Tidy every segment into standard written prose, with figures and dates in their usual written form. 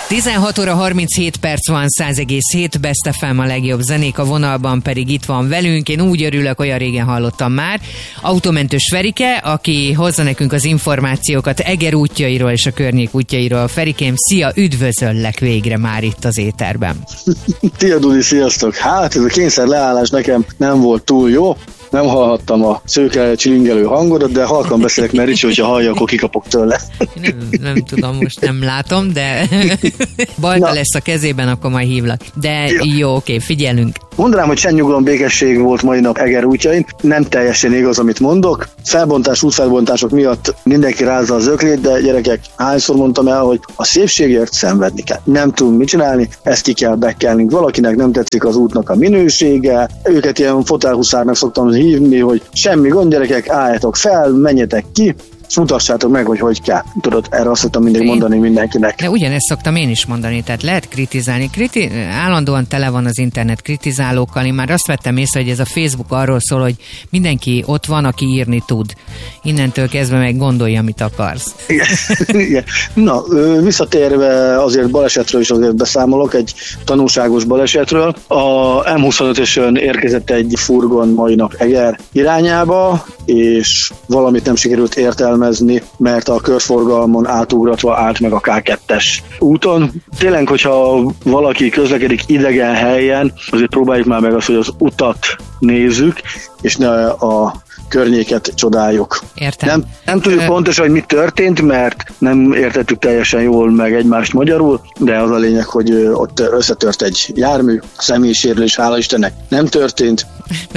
16 óra 37 perc van, 100,7 Best FM a legjobb zenék, a vonalban pedig itt van velünk. Én úgy örülök, olyan régen hallottam már. Autómentős Ferike, aki hozza nekünk az információkat Eger útjairól és a környék útjairól. Ferikém, szia, üdvözöllek végre már itt az éterben. Szia Dudi, sziasztok! Hát ez a kényszer leállás nekem nem volt túl jó. Nem hallhattam a szőke csilingelő hangodat, de halkan beszélek, mert Ricsi, hogyha hallja, akkor kikapok tőle. Nem tudom, most nem látom, de balta lesz a kezében, akkor majd hívlak. De jó, oké, figyelünk. Mondanám, hogy csend, nyugalom, békesség volt mai nap Eger útjain. Nem teljesen igaz, amit mondok. Útfelbontások miatt mindenki rázza az öklét, de gyerekek, hányszor mondtam el, hogy a szépségért szenvedni kell. Nem tudunk mit csinálni, ezt ki kell bekelnünk. Valakinek nem tetszik az útnak a minősége, őket ilyen fotelhuszárnak szoktam hívni, hogy semmi gond, gyerekek, álljatok fel, menjetek ki, és mutassátok meg, hogy kell. Tudod, erre azt szoktam mindig mondani mindenkinek. De ugyanezt szoktam én is mondani, tehát lehet kritizálni. Állandóan tele van az internet kritizálókkal. Én már azt vettem észre, hogy ez a Facebook arról szól, hogy mindenki ott van, aki írni tud. Innentől kezdve meg gondolja, amit akarsz. Igen. Na, visszatérve azért balesetről is azért beszámolok, egy tanulságos balesetről. A M25-ösön érkezett egy furgon mai nap Eger irányába, és valamit nem sikerült értelmezni, mert a körforgalmon átugratva állt meg a K2-es úton. Tényleg, hogyha valaki közlekedik idegen helyen, azért próbáljuk már meg azt, hogy az utat nézzük, és ne a környéket csodáljuk. Értem. Nem tudjuk pontosan, hogy mi történt, mert nem értettük teljesen jól meg egymást magyarul, de az a lényeg, hogy ott összetört egy jármű, személysérülés, hála Istennek nem történt.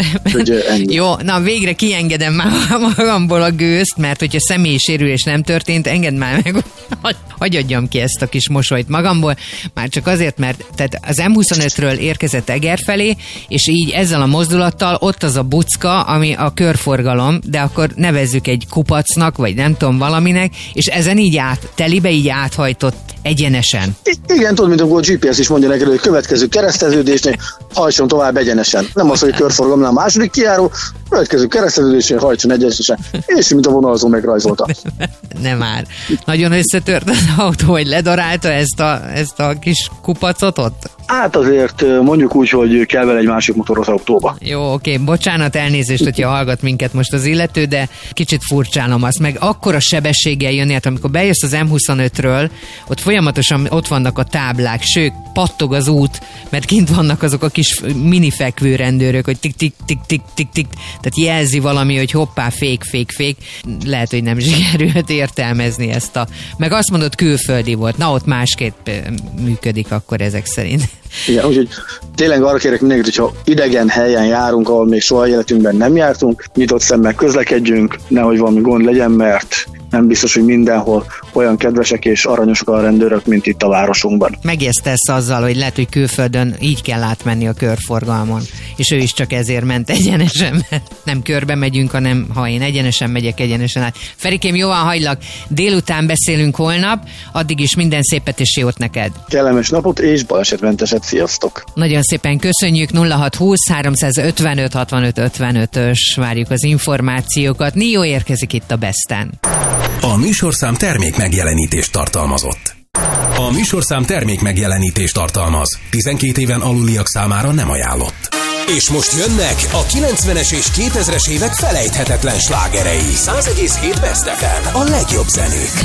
Jó, na végre kiengedem már magamból a gőzt, mert hogyha személysérülés nem történt, engedd már meg, hogy adjam ki ezt a kis mosolyt magamból, már csak azért, mert tehát az M25-ről érkezett Eger felé, és így ezzel a mozdulattal ott az a bucka, ami a körforgalom, de akkor nevezzük egy kupacnak, vagy nem tudom valaminek, és ezen így telibe így áthajtott egyenesen. Igen, tudod, mint amikor a GPS is mondja neked, hogy következő kereszteződésnél hajtson tovább egyenesen. Nem az, hogy körforgalomnál a második kijáró, következő kereszteződésnél hajtson egyenesen. És mint a vonalzó megrajzolta. Nem már. Nagyon összetört az autó, hogy ledarálta ezt a kis kupacot ott? Hát azért mondjuk úgy, hogy kell vele egy másik motoros autóba. Jó, oké, bocsánat, elnézést, hogyha hallgat minket most az illető, de kicsit furcsálom azt, meg akkora sebességgel jönni, hát amikor bejössz az M25-ről, ott folyamatosan ott vannak a táblák, sőt, pattog az út, mert kint vannak azok a kis mini fekvő rendőrök, hogy tik-tik-tik-tik-tik, tehát jelzi valami, hogy hoppá, fék. Lehet, hogy nem sikerült értelmezni ezt meg azt mondod, külföldi volt. Na, ott másképp működik akkor ezek szerint. Igen, úgyhogy tényleg arra kérek mindenkit, hogyha idegen helyen járunk, ahol még soha életünkben nem jártunk, nyitott szemmel közlekedjünk, nehogy valami gond legyen, mert nem biztos, hogy mindenhol olyan kedvesek és aranyosak a rendőrök, mint itt a városunkban. Megijesztesz azzal, hogy lehet, hogy külföldön így kell átmenni a körforgalmon, és ő is csak ezért ment egyenesen, mert nem körbe megyünk, hanem ha én egyenesen megyek, egyenesen át. Ferikém, jóan hagylak, délután beszélünk holnap, addig is minden szépet és jót neked. Kellemes napot és balesetmenteset, sziasztok! Nagyon szépen köszönjük, 0620 355 65 55-ös, várjuk az információkat. Nio érkezik itt a Besten. A műsorszám termék megjelenítést tartalmazott. A műsorszám termék megjelenítést tartalmaz. 12 éven aluliak számára nem ajánlott. És most jönnek a 90-es és 2000-es évek felejthetetlen slágerei. 100,7 Best FM, a legjobb zenék.